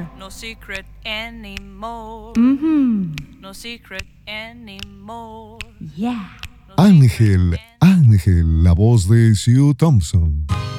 No secret anymore. No secret anymore. Yeah. No secret Ángel, Ángel, la voz de Sue Thompson.